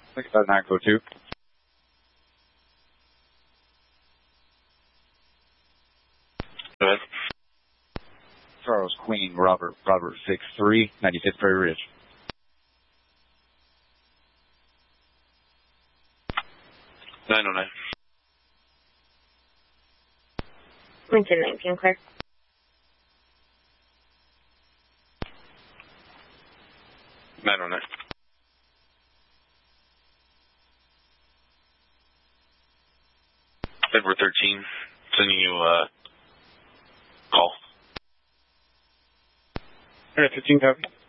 Think about 942. Go ahead. Charles Queen, Robert 6-3, 95th Prairie Ridge. $909. Lincoln 19, clear. $909. Edward 13, sending you a call. All right, 15 copy.